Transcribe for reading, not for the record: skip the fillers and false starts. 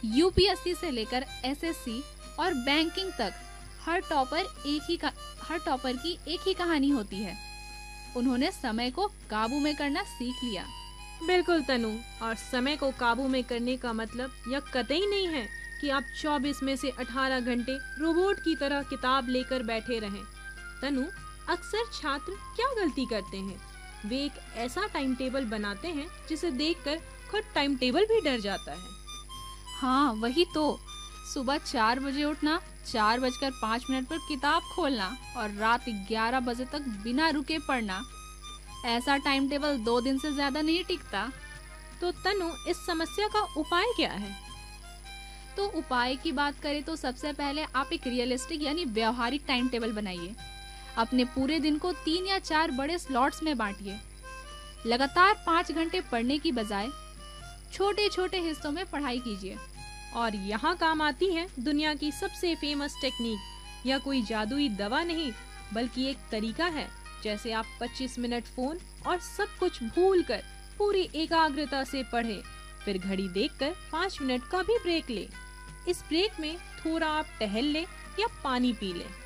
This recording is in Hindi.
यूपीएससी से लेकर एसएससी और बैंकिंग तक हर टॉपर की एक ही कहानी होती है। उन्होंने समय को काबू में करना सीख लिया। बिल्कुल तनु, और समय को काबू में करने का मतलब यह कतई नहीं है कि आप 24 में से 18 घंटे रोबोट की तरह किताब लेकर बैठे रहें। तनु, अक्सर छात्र क्या गलती करते हैं? वे एक ऐसा टाइम टेबल बनाते हैं जिसे देखकर खुद टाइम टेबल भी डर जाता है। हाँ वही तो, सुबह 4 बजे उठना, 4:05 पर किताब खोलना और रात 11 बजे तक बिना रुके पढ़ना। ऐसा टाइम टेबल 2 दिन से ज्यादा नहीं टिकता। तो तनु, इस समस्या का उपाय क्या है? तो उपाय की बात करें तो सबसे पहले आप एक रियलिस्टिक यानी व्यवहारिक टाइम टेबल बनाइए। अपने पूरे दिन को 3 या 4 बड़े स्लॉट्स में बांटिए। लगातार 5 घंटे पढ़ने की बजाय छोटे छोटे हिस्सों में पढ़ाई कीजिए। और यहाँ काम आती है दुनिया की सबसे फेमस टेक्निक। यह कोई जादुई दवा नहीं, बल्कि एक तरीका है। जैसे आप 25 मिनट फोन और सब कुछ भूलकर पूरी एकाग्रता से पढ़े, फिर घड़ी देखकर 5 मिनट का भी ब्रेक ले। इस ब्रेक में थोड़ा आप टहल ले या पानी पी ले।